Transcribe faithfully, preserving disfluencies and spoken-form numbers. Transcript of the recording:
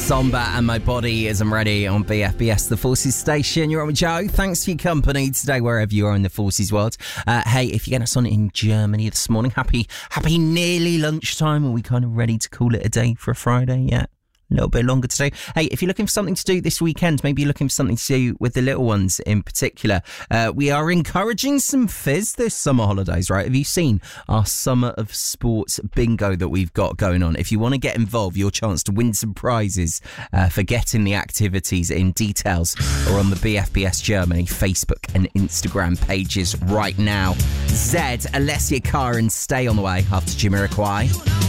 Somber and My Body Isn't Ready on B F B S, the Forces station. You're on with Joe. Thanks for your company today, wherever you are in the Forces world. Uh, hey, if you're getting us on in Germany this morning, happy, happy nearly lunchtime. Are we kind of ready to call it a day for a Friday yet? A little bit longer today. Hey, if you're looking for something to do this weekend, maybe you're looking for something to do with the little ones in particular, uh, we are encouraging some fizz this summer holidays, right? Have you seen our Summer of Sports bingo that we've got going on? If you want to get involved, your chance to win some prizes uh, for getting the activities in details or on the B F B S Germany Facebook and Instagram pages right now. Zed, Alessia Cara and Stay on the way after Jamiroquai.